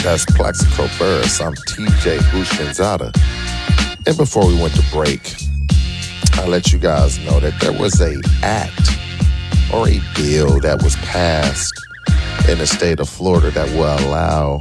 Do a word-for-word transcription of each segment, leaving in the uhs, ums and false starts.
That's Plaxico Burris. I'm T J Houshmandzadeh. And before we went to break, I let you guys know that there was a act or a bill that was passed in the state of Florida that will allow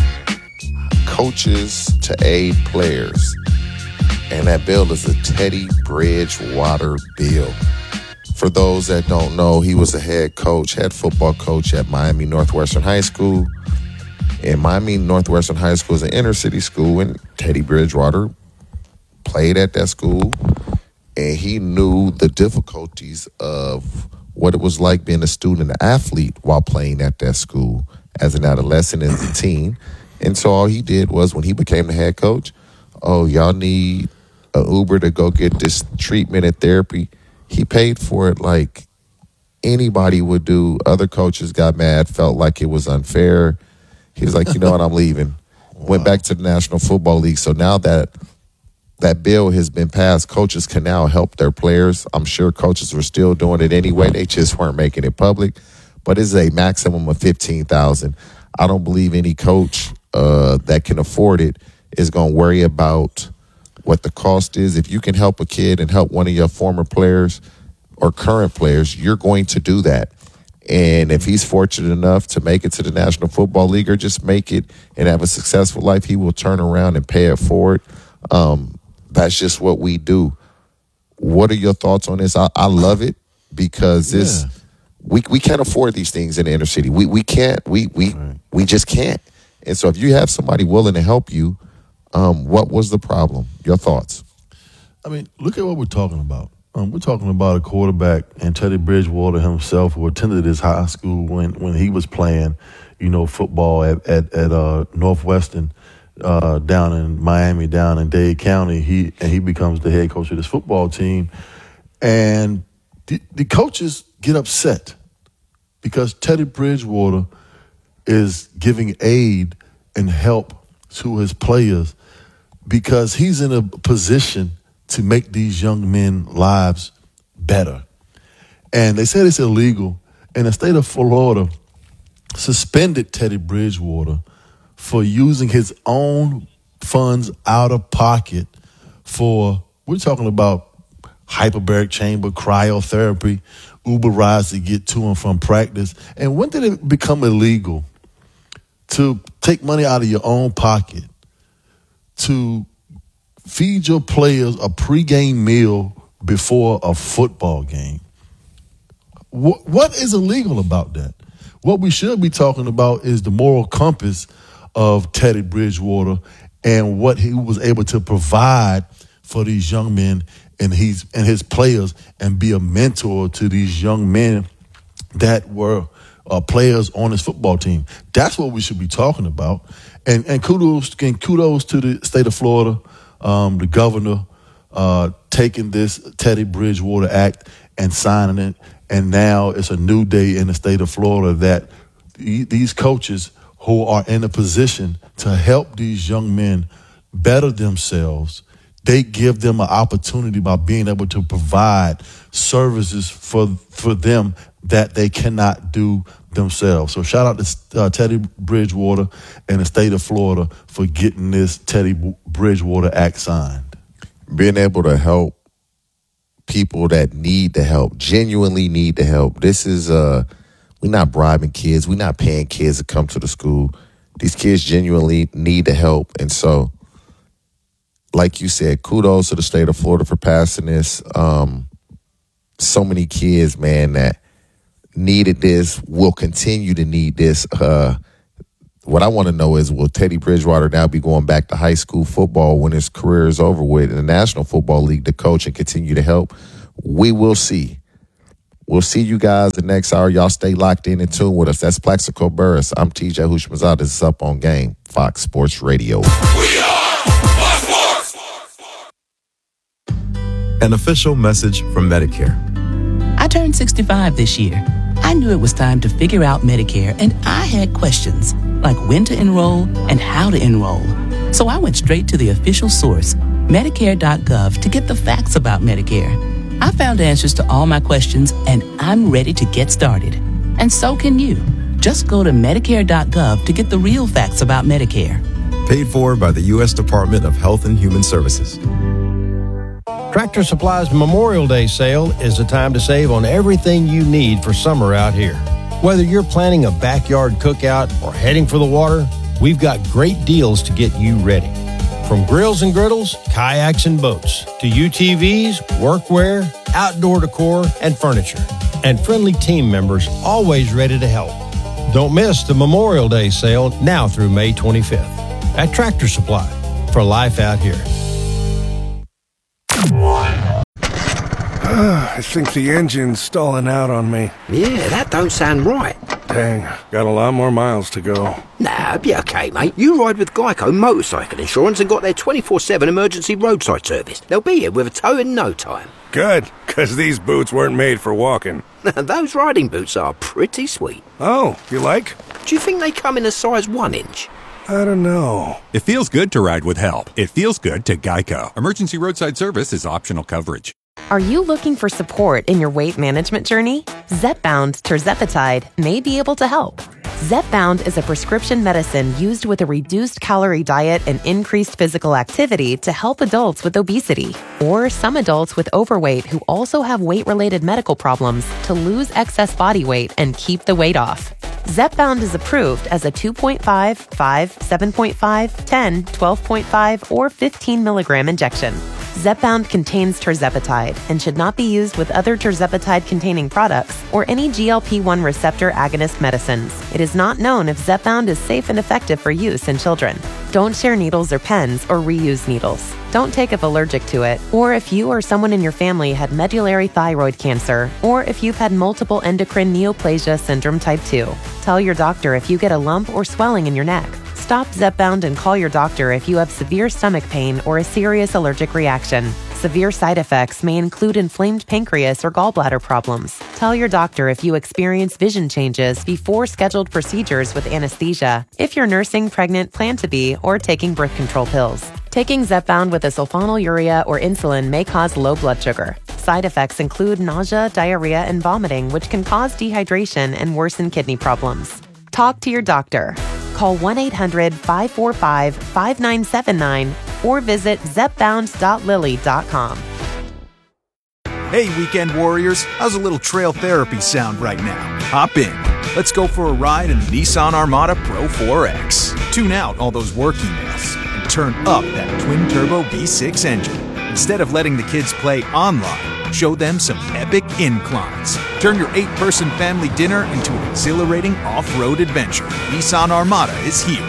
coaches to aid players. And that bill is the Teddy Bridgewater bill. For those that don't know, he was a head coach, head football coach at Miami Northwestern High School. And Miami Northwestern High School is an inner city school, and Teddy Bridgewater played at that school. And he knew the difficulties of what it was like being a student and an athlete while playing at that school as an adolescent and as a teen. And so all he did was, when he became the head coach, oh, y'all need an Uber to go get this treatment and therapy. He paid for it like anybody would do. Other coaches got mad, felt like it was unfair. He was like, you know what, I'm leaving. Wow. Went back to the National Football League. So now that that bill has been passed, coaches can now help their players. I'm sure coaches were still doing it anyway. They just weren't making it public. But it's a maximum of fifteen thousand dollars. I don't believe any coach uh, that can afford it is going to worry about what the cost is. If you can help a kid and help one of your former players or current players, you're going to do that. And if he's fortunate enough to make it to the National Football League or just make it and have a successful life, he will turn around and pay it forward. Um, that's just what we do. What are your thoughts on this? I, I love it because this yeah. we we can't afford these things in the inner city. We we can't. We we right. we just can't. And so if you have somebody willing to help you, um, what was the problem? Your thoughts? I mean, look at what we're talking about. Um, we're talking about a quarterback, and Teddy Bridgewater himself, who attended his high school when, when he was playing, you know, football at at, at uh, Northwestern uh, down in Miami, down in Dade County. He and he becomes the head coach of this football team, and the, the coaches get upset because Teddy Bridgewater is giving aid and help to his players because he's in a position to make these young men's lives better. And they said it's illegal. And the state of Florida suspended Teddy Bridgewater for using his own funds out of pocket for, we're talking about hyperbaric chamber, cryotherapy, Uber rides to get to and from practice. And when did it become illegal to take money out of your own pocket to feed your players a pregame meal before a football game? What, what is illegal about that? What we should be talking about is the moral compass of Teddy Bridgewater and what he was able to provide for these young men and he's and his players, and be a mentor to these young men that were uh, players on his football team. That's what we should be talking about. And and kudos and kudos to the state of Florida. Um, the governor uh, taking this Teddy Bridgewater Act and signing it, and now it's a new day in the state of Florida that th- these coaches who are in a position to help these young men better themselves, they give them an opportunity by being able to provide services for for them that they cannot do themselves. So shout out to uh, Teddy Bridgewater and the state of Florida for getting this Teddy Bridgewater Act signed. Being able to help people that need the help, genuinely need the help. This is, uh, we're not bribing kids. We're not paying kids to come to the school. These kids genuinely need the help. And so, like you said, kudos to the state of Florida for passing this. Um, so many kids, man, that needed this, will continue to need this. Uh, what I want to know is, will Teddy Bridgewater now be going back to high school football when his career is over with in the National Football League to coach and continue to help? We will see. We'll see you guys the next hour. Y'all stay locked in and tuned with us. That's Plaxico Burris. I'm T J Houshmandzadeh. This is Up on Game, Fox Sports Radio. We are Fox Sports. An official message from Medicare. I turned sixty-five this year. I knew it was time to figure out Medicare, and I had questions, like when to enroll and how to enroll. So I went straight to the official source, Medicare dot gov, to get the facts about Medicare. I found answers to all my questions, and I'm ready to get started. And so can you. Just go to Medicare dot gov to get the real facts about Medicare. Paid for by the U S Department of Health and Human Services. Tractor Supply's Memorial Day sale is the time to save on everything you need for summer out here. Whether you're planning a backyard cookout or heading for the water, we've got great deals to get you ready. From grills and griddles, kayaks and boats, to U T Vs, workwear, outdoor decor, and furniture. And friendly team members always ready to help. Don't miss the Memorial Day sale now through May twenty-fifth at Tractor Supply for life out here. I think the engine's stalling out on me. Yeah, that don't sound right. Dang, got a lot more miles to go. Nah, be okay, mate. You ride with Geico Motorcycle Insurance and got their twenty-four seven emergency roadside service. They'll be here with a tow in no time. Good, because these boots weren't made for walking. Those riding boots are pretty sweet. Oh, you like? Do you think they come in a size one inch? I don't know. It feels good to ride with help. It feels good to Geico. Emergency roadside service is optional coverage. Are you looking for support in your weight management journey? Zepbound tirzepatide may be able to help. Zepbound is a prescription medicine used with a reduced calorie diet and increased physical activity to help adults with obesity or some adults with overweight who also have weight-related medical problems to lose excess body weight and keep the weight off. Zepbound is approved as a two point five, five, seven point five, ten, twelve point five, or fifteen milligram injection. Zepbound contains tirzepatide and should not be used with other tirzepatide-containing products or any G L P one receptor agonist medicines. It is not known if Zepbound is safe and effective for use in children. Don't share needles or pens or reuse needles. Don't take if allergic to it, or if you or someone in your family had medullary thyroid cancer, or if you've had multiple endocrine neoplasia syndrome type two. Tell your doctor if you get a lump or swelling in your neck. Stop Zepbound and call your doctor if you have severe stomach pain or a serious allergic reaction. Severe side effects may include inflamed pancreas or gallbladder problems. Tell your doctor if you experience vision changes before scheduled procedures with anesthesia, if you're nursing, pregnant, plan to be, or taking birth control pills. Taking Zepbound with a sulfonylurea or insulin may cause low blood sugar. Side effects include nausea, diarrhea, and vomiting, which can cause dehydration and worsen kidney problems. Talk to your doctor. Call one eight hundred, five four five, five nine seven nine or visit zepbound dot lilly dot com. Hey, weekend warriors, how's a little trail therapy sound right now? Hop in. Let's go for a ride in the Nissan Armada Pro four X. Tune out all those work emails and turn up that twin-turbo V six engine. Instead of letting the kids play online, show them some epic inclines. Turn your eight-person family dinner into an exhilarating off-road adventure. Nissan Armada is here.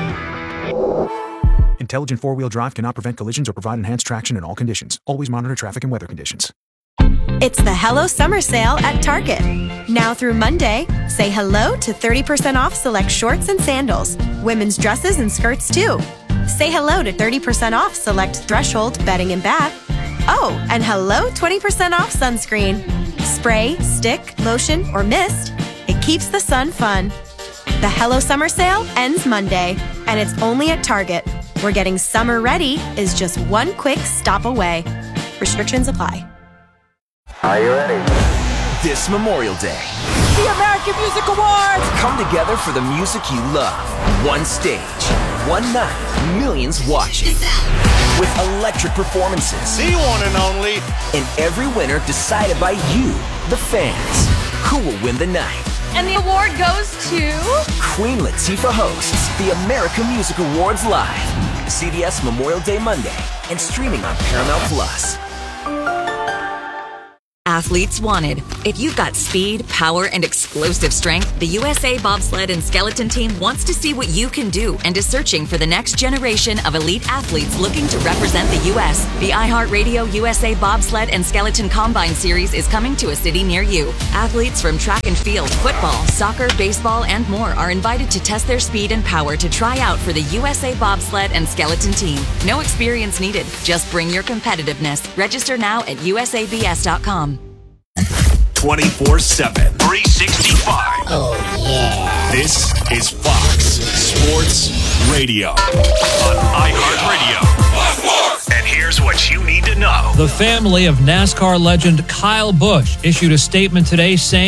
Intelligent four-wheel drive cannot prevent collisions or provide enhanced traction in all conditions. Always monitor traffic and weather conditions. It's the Hello Summer Sale at Target. Now through Monday, say hello to thirty percent off select shorts and sandals, women's dresses and skirts too. Say hello to thirty percent off select Threshold bedding and bath. Oh, and hello twenty percent off sunscreen. Spray, stick, lotion, or mist. It keeps the sun fun. The Hello Summer Sale ends Monday, and it's only at Target, where getting summer ready is just one quick stop away. Restrictions apply. Are you ready? This Memorial Day, The American Music Awards! Come together for the music you love. One stage, one night, millions watching. With electric performances. The one and only. And every winner decided by you, the fans. Who will win the night? And the award goes to... Queen Latifah hosts the American Music Awards live. C B S Memorial Day Monday and streaming on Paramount Plus. Athletes wanted. If you've got speed, power, and explosive strength, the U S A Bobsled and Skeleton Team wants to see what you can do and is searching for the next generation of elite athletes looking to represent the U S The iHeartRadio U S A Bobsled and Skeleton Combine Series is coming to a city near you. Athletes from track and field, football, soccer, baseball, and more are invited to test their speed and power to try out for the U S A Bobsled and Skeleton Team. No experience needed. Just bring your competitiveness. Register now at U S A B S dot com. twenty-four seven, three sixty-five. Oh, yeah. This is Fox Sports Radio on iHeartRadio. And here's what you need to know. The family of NASCAR legend Kyle Busch issued a statement today saying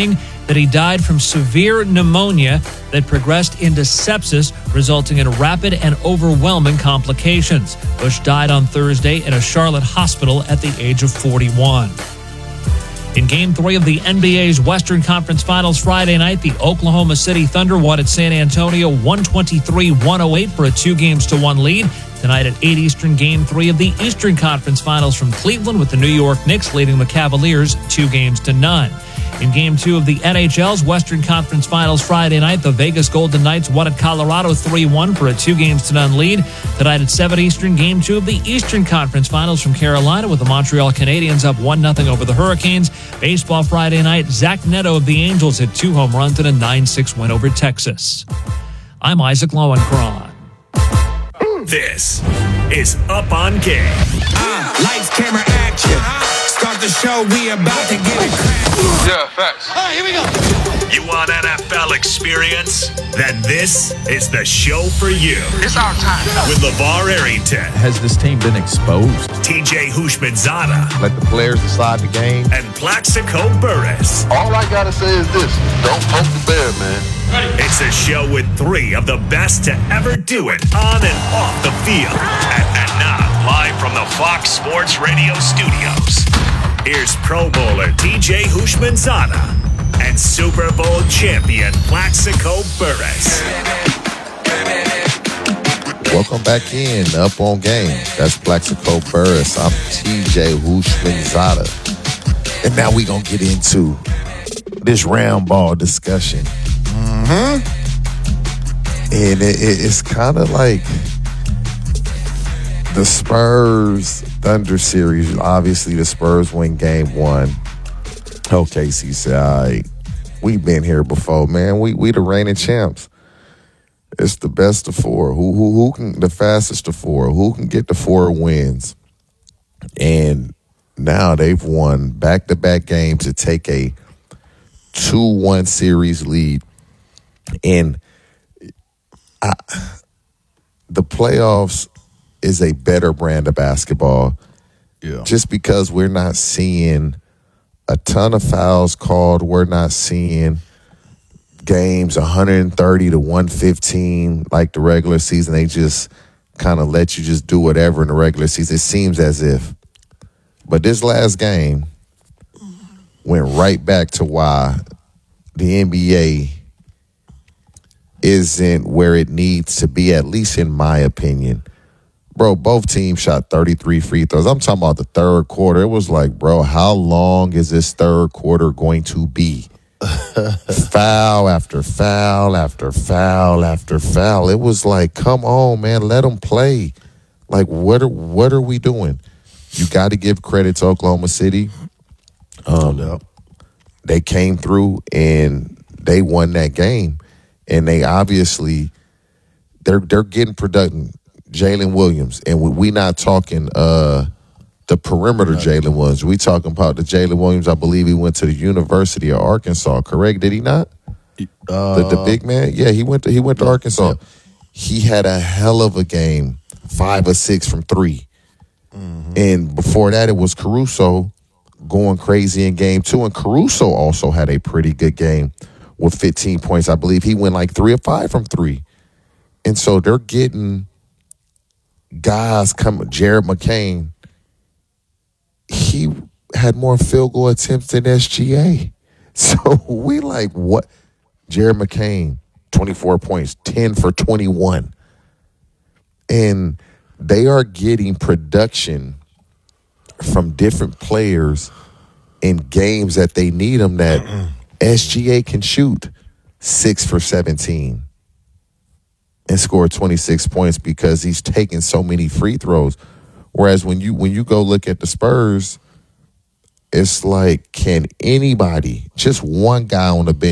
that he died from severe pneumonia that progressed into sepsis, resulting in rapid and overwhelming complications. Bush died on Thursday in a Charlotte hospital at the age of forty-one. In Game three of the N B A's Western Conference Finals Friday night, the Oklahoma City Thunder won at San Antonio one twenty-three to one oh eight for a two games to one lead. Tonight at eight Eastern, Game three of the Eastern Conference Finals from Cleveland, with the New York Knicks leading the Cavaliers two games to none. In Game two of the N H L's Western Conference Finals Friday night, the Vegas Golden Knights won at Colorado three one for a two games to none lead. Tonight at seven Eastern, Game two of the Eastern Conference Finals from Carolina, with the Montreal Canadiens up one nothing over the Hurricanes. Baseball Friday night, Zach Neto of the Angels hit two home runs in a nine six win over Texas. I'm Isaac Lowenkron. This is Up on Game. Uh, lights, camera, action. Start the show, we about to get it cracked. Yeah, facts. All right, here we go. You want N F L experience? Then this is the show for you. It's our time. With LeVar Arrington. Has this team been exposed? T J Houshmandzadeh. Let the players decide the game. And Plaxico Burress. All I gotta say is this: don't poke the bear, man. It's a show with three of the best to ever do it on and off the field. And, and now, live from the Fox Sports Radio studios, here's Pro Bowler T J Houshmandzadeh and Super Bowl champion Plaxico Burress. Welcome back in Up on Game. That's Plaxico Burress. I'm T J Houshmandzadeh. And now we're going to get into this round ball discussion. Mm-hmm. And it, it, it's kind of like the Spurs Thunder series. Obviously, the Spurs win game one. O K C said, all right, we've been here before, man. We we the reigning champs. It's the best of four. Who who who can the fastest of four? Who can get the four wins? And now they've won back-to-back games to take a two one series lead. And I, the playoffs is a better brand of basketball. Yeah. Just because we're not seeing a ton of fouls called, we're not seeing games one thirty to one fifteen like the regular season. They just kind of let you just do whatever in the regular season. It seems as if. But this last game went right back to why the N B A isn't where it needs to be, at least in my opinion. Bro, both teams shot thirty-three free throws. I'm talking about the third quarter. It was like, bro, how long is this third quarter going to be? Foul after foul after foul after foul. It was like, come on, man, let them play. Like, what are, what are we doing? You got to give credit to Oklahoma City. Um, no they came through and they won that game. And they obviously, they're they're getting production. Jalen Williams, and we, we not talking uh, the perimeter Jalen Williams. We talking about the Jalen Williams. I believe he went to the University of Arkansas. Correct? Did he not? Uh, the, the big man. Yeah, he went to he went to Arkansas. Yeah. He had a hell of a game. Five or six from three. Mm-hmm. And before that, it was Caruso going crazy in game two. And Caruso also had a pretty good game with fifteen points. I believe he went like three or five from three. And so they're getting guys coming. Jared McCain, he had more field goal attempts than S G A. So we like, what? Jared McCain, twenty-four points, ten for twenty-one. And they are getting production from different players in games that they need them that mm-mm. S G A can shoot six for seventeen and score twenty-six points because he's taking so many free throws. Whereas when you when you go look at the Spurs, it's like, can anybody, just one guy on the bench,